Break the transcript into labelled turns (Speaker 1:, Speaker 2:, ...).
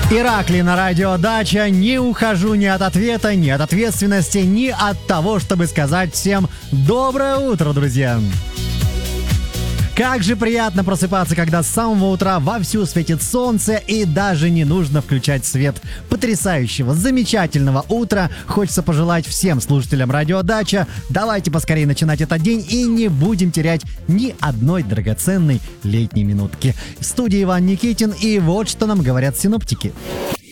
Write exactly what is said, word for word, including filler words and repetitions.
Speaker 1: Ираклий на радио Дача. Не ухожу ни от ответа, ни от ответственности, ни от того, чтобы сказать всем доброе утро, друзья. Как же приятно просыпаться, когда с самого утра вовсю светит солнце и даже не нужно включать свет. Потрясающего, замечательного утра хочется пожелать всем слушателям радио Дача. Давайте поскорее начинать этот день и не будем терять ни одной драгоценной летней минутки. В студии Иван Никитин, и вот что нам говорят синоптики.